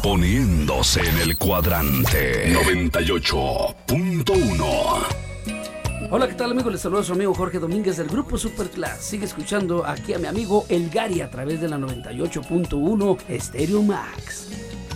poniéndose en el cuadrante 98.1. Hola, ¿qué tal, amigos? Les saluda a su amigo Jorge Domínguez del Grupo Superclass. Sigue escuchando aquí a mi amigo El Gary a través de la 98.1 Stereo Max.